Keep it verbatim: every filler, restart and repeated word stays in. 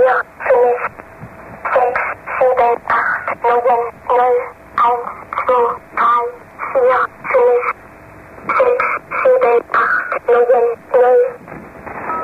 vier, fünf, sechs, sieben, acht, neun, null, eins, zwei, drei,